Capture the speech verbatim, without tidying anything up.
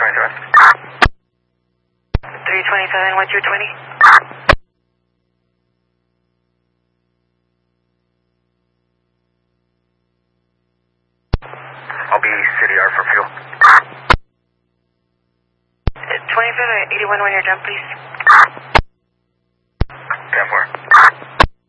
twenty-seven. three twenty-seven, what's your twenty? I'll be City R for fuel. twenty-seven eighty-one when you're done, please.